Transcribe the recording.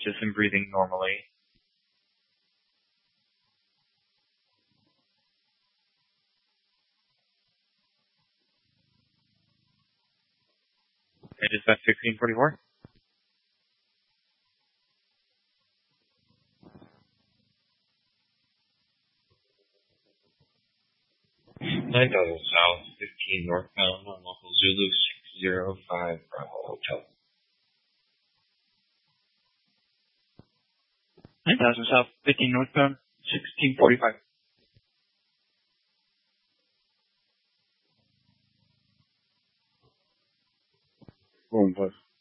just in breathing normally. And dispatch 1644. 9,000 South, 15 northbound on local Zulu 605 Bravo Hotel. 9,000 South, 15 northbound, 1645. Boom, plus.